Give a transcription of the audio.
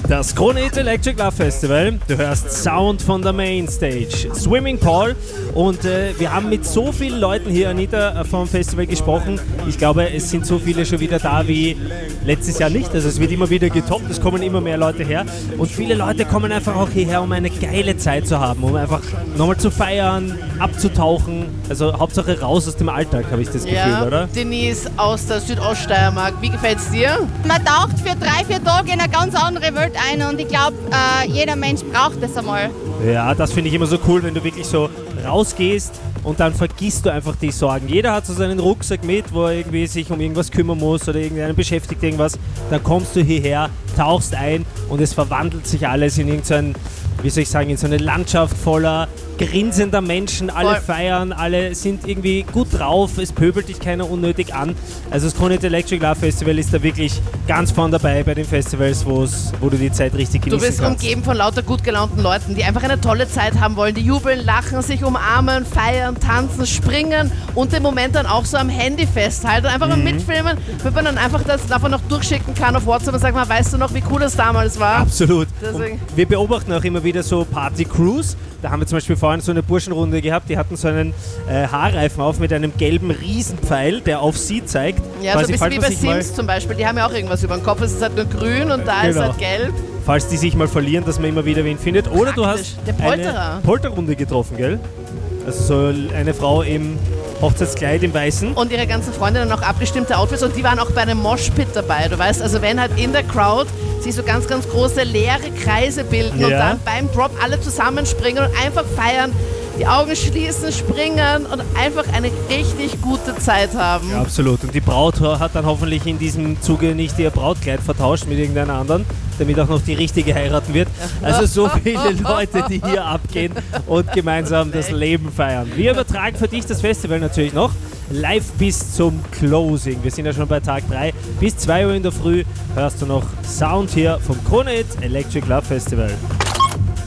Das Krone Hit Electric Love Festival. Du hörst Sound von der Mainstage. Swimming Pool. Und wir haben mit so vielen Leuten hier, Anita, vom Festival gesprochen. Ich glaube, es sind so viele schon wieder da wie letztes Jahr nicht. Also es wird immer wieder getoppt, es kommen immer mehr Leute her. Und viele Leute kommen einfach auch hierher, um eine geile Zeit zu haben, um einfach nochmal zu feiern, abzutauchen. Also Hauptsache raus aus dem Alltag, habe ich das Gefühl, oder? Denise aus der Südoststeiermark, wie gefällt's dir? Man taucht für 3-4 Tage in eine ganz andere Welt ein und ich glaube, jeder Mensch braucht das einmal. Ja, das finde ich immer so cool, wenn du wirklich so rausgehst und dann vergisst du einfach die Sorgen. Jeder hat so seinen Rucksack mit, wo er irgendwie sich um irgendwas kümmern muss oder irgendeinen beschäftigt irgendwas. Dann kommst du hierher, tauchst ein und es verwandelt sich alles in irgendein, wie soll ich sagen, in so eine Landschaft voller grinsender Menschen, alle feiern, alle sind irgendwie gut drauf, es pöbelt dich keiner unnötig an. Also das Krone Hit Electric Love Festival ist da wirklich ganz vorn dabei bei den Festivals, wo du die Zeit richtig genießen kannst. Du bist umgeben von lauter gut gelaunten Leuten, die einfach eine tolle Zeit haben wollen, die jubeln, lachen, sich umarmen, feiern, tanzen, springen und im Moment dann auch so am Handy festhalten und einfach mal mitfilmen, damit man dann einfach das davon noch durchschicken kann auf WhatsApp und sagt mal, weißt du noch, wie cool das damals war? Absolut. Wir beobachten auch immer wieder so Party-Crews. Da haben wir zum Beispiel vorhin so eine Burschenrunde gehabt, die hatten so einen Haarreifen auf mit einem gelben Riesenpfeil, der auf sie zeigt. Ja, so ein bisschen wie bei Sims zum Beispiel, die haben ja auch irgendwas über den Kopf, es ist halt nur grün und da ist halt gelb. Falls die sich mal verlieren, dass man immer wieder wen findet. Oder du hast eine Polterrunde getroffen, gell? Also so eine Frau im Hochzeitskleid im Weißen. Und ihre ganzen Freundinnen auch abgestimmte Outfits und die waren auch bei einem Moshpit dabei. Du weißt, also wenn halt in der Crowd sich so ganz, ganz große leere Kreise bilden und dann beim Drop alle zusammenspringen und einfach feiern, die Augen schließen, springen und einfach eine richtig gute Zeit haben. Ja, absolut. Und die Braut hat dann hoffentlich in diesem Zuge nicht ihr Brautkleid vertauscht mit irgendeiner anderen, damit auch noch die richtige heiraten wird. Also so viele Leute, die hier abgehen und gemeinsam das Leben feiern. Wir übertragen für dich das Festival natürlich noch live bis zum Closing. Wir sind ja schon bei Tag 3. Bis 2 Uhr in der Früh hörst du noch Sound hier vom Krone Hit Electric Love Festival.